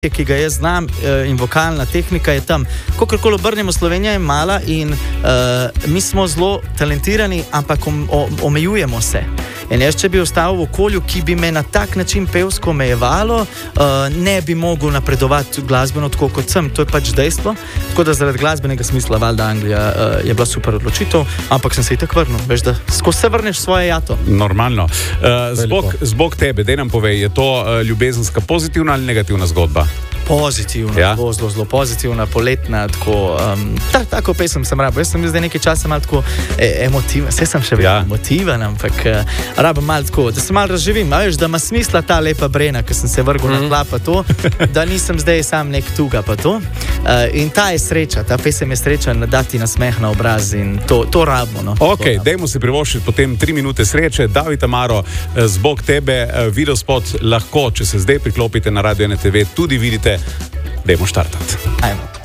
ki ga jaz znam in vokalna tehnika je tam. Kakorkoli obrnemo, Slovenija je mala in mi smo zelo talentirani, ampak omejujemo se. In jaz, če bi ostal v okolju, ki bi me na tak način pevsko omejevalo, ne bi mogel napredovati glasbeno tako kot sem. To je pač dejstvo. Tako da zaradi glasbenega smisla valjda Anglija je bila super odločitev, ampak sem se itak vrnil. Veš, da skozi se vrneš svoje jato. Normalno. Zbog tebe, daj nam povej, je to ljubezenska pozitivna ali negativna zgodba? Pozitivna, ja? zelo pozitivna, poletna, tako pesem sem rabil. Jaz sem zdaj nekaj časa malo tako emotiven, vse sem še vedno emotiven, ampak rabim malo tako, da se malo razživim, veš, da ima smisla ta lepa Brena, ki sem se vrgel na tla pa to, da nisem zdaj sam nek tuga pa to. In ta je sreča, ta pesem je sreča, dati nasmeh na obraz in to rabimo. No. Ok, dajmo si privoščiti potem 3 minute sreče. David Amaro, zbog tebe, videospot lahko, če se zdaj priklopite na Radio 1 TV, tudi vidite. Dajmo štartati. Ajmo.